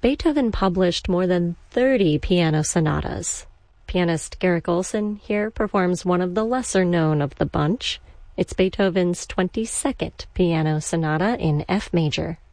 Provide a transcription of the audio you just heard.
Beethoven published more than 30 piano sonatas. Pianist Garrick Olson here performs one of the lesser known of the bunch. It's Beethoven's 22nd piano sonata in F major.